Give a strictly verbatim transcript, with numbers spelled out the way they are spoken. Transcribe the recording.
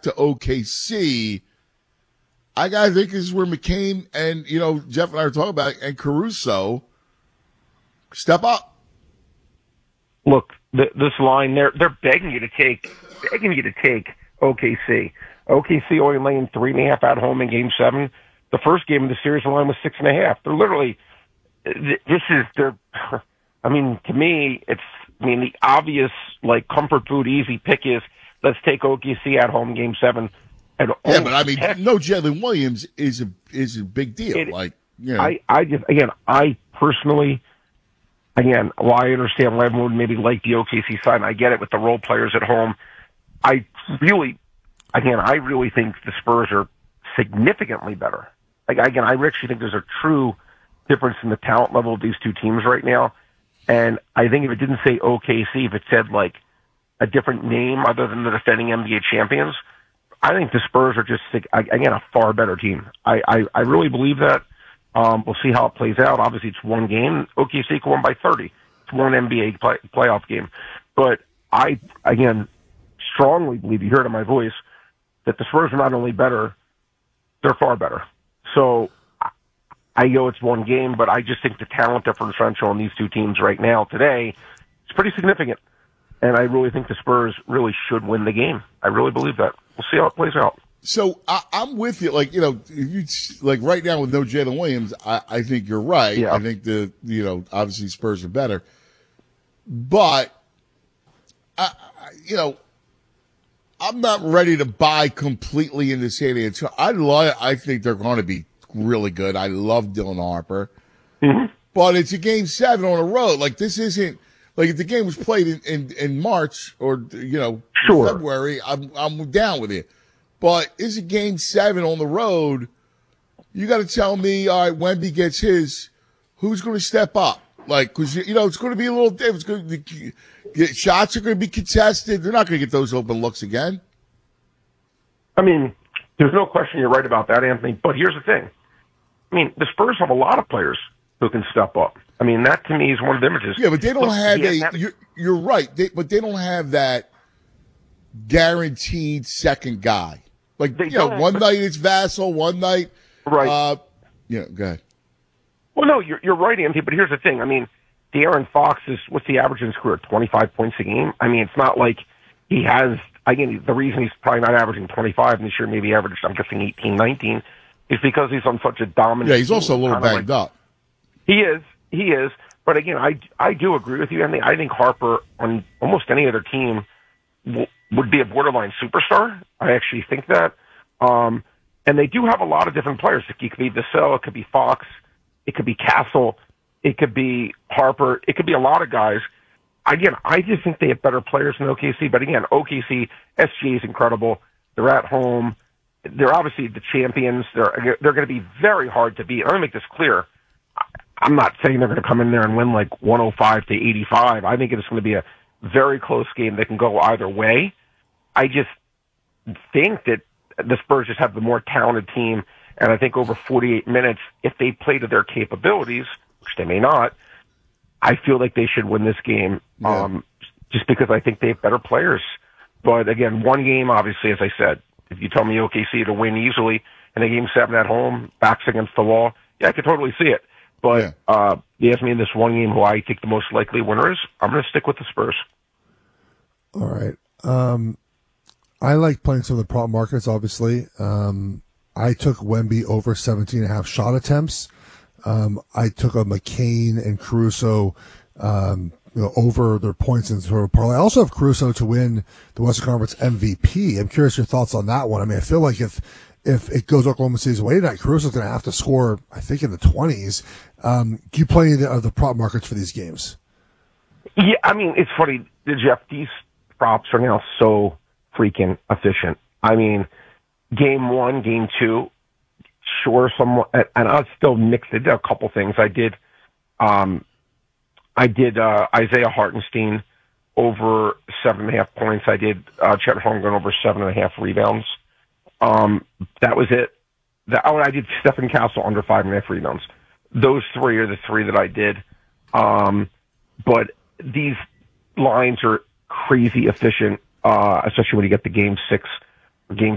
to O K C, I gotta think this is where McCain and, you know, Jeff and I were talking about it, and Caruso step up. Look, th- this line, they're they're begging you to take, begging you to take O K C. O K C only laying three and a half at home in Game Seven. The first game of the series, the line was six and a half. They're literally, this is their. I mean, to me, it's. I mean, the obvious like comfort food, easy pick is let's take O K C at home, Game Seven. And yeah, but I mean, heck, no Jalen Williams is a is a big deal. It, like, you know, I I just again, I personally. Again, while I understand why everyone would maybe like the O K C side, and I get it with the role players at home, I really, again, I really think the Spurs are significantly better. Like, again, I actually think there's a true difference in the talent level of these two teams right now. And I think if it didn't say O K C, if it said, like, a different name other than the defending N B A champions, I think the Spurs are just, again, a far better team. I, I, I really believe that. Um, we'll see how it plays out. Obviously, it's one game. O K C can win by thirty. It's one N B A play, playoff game. But I, again, strongly believe, you heard it in my voice, that the Spurs are not only better, they're far better. So I know it's one game, but I just think the talent differential on these two teams right now, today, is pretty significant. And I really think the Spurs really should win the game. I really believe that. We'll see how it plays out. So I, I'm with you. Like, you know, if you like right now with no Jalen Williams, I, I think you're right. Yeah. I think the, you know, obviously Spurs are better, but I, I, you know, I'm not ready to buy completely into San Antonio. I love, I think they're going to be really good. I love Dylan Harper, mm-hmm. but it's a game seven on the road. Like, this isn't like if the game was played in, in, in March or, you know, sure. February, I'm, I'm down with it. But it's a game seven on the road. You got to tell me, all right, Wemby gets his. Who's going to step up? Like, because, you know, it's going to be a little different. It's going to be, shots are going to be contested. They're not going to get those open looks again. I mean, there's no question you're right about that, Anthony. But here's the thing. I mean, the Spurs have a lot of players who can step up. I mean, that to me is one of the images. Yeah, but they don't Look, have a. have, you're, you're right, they, but they don't have that guaranteed second guy. Like, you know, one night it's Vassell, one night. Right. Uh, yeah, go ahead. Well, no, you're, you're right, Anthony, but here's the thing. I mean, De'Aaron Fox is, what's the average in his career? twenty-five points a game? I mean, it's not like he has, again, the reason he's probably not averaging twenty-five and this year maybe averaged, I'm guessing, eighteen, nineteen, is because he's on such a dominant Yeah, he's also a little banged like, up. He is. He is. But again, I, I do agree with you, Anthony. I think Harper on almost any other team w- would be a borderline superstar. I actually think that. Um, and they do have a lot of different players. It could be Vassell, it could be Fox, it could be Castle, it could be Harper, it could be a lot of guys. Again, I just think they have better players than O K C. But again, O K C, S G A is incredible. They're at home. They're obviously the champions. They're they're going to be very hard to beat. Let me make this clear. I'm not saying they're going to come in there and win like one oh five to eighty-five. I think it's going to be a very close game that can go either way. I just think that the Spurs just have the more talented team, and I think over forty-eight minutes, if they play to their capabilities, which they may not, I feel like they should win this game, yeah. um, just because I think they have better players. But again, one game, obviously, as I said, if you tell me O K C to win easily in a game seven at home, backs against the wall, yeah, I could totally see it. But yeah. uh, you ask me in this one game who I think the most likely winner is, I'm going to stick with the Spurs. All right. Um, I like playing some of the prop markets, obviously. Um, I took Wemby over seventeen and a half shot attempts. Um, I took a McCain and Caruso um, you know, over their points in sort of parlay. I also have Caruso to win the Western Conference M V P. I'm curious your thoughts on that one. I mean, I feel like if if it goes Oklahoma City's way tonight, Caruso's going to have to score, I think, in the twenties. Um, do you play any of the, of the prop markets for these games? Yeah, I mean, it's funny, Jeff. These props are now so freaking efficient. I mean, game one, game two, sure, some, and I'll still mix it. A couple things I did. Um, I did uh, Isaiah Hartenstein over seven and a half points. I did uh, Chet Holmgren over seven and a half rebounds. Um, that was it. That, oh, and I did Stephen Castle under five and a half rebounds. Those three are the three that I did. Um, but these lines are crazy efficient, uh, especially when you get the game six, game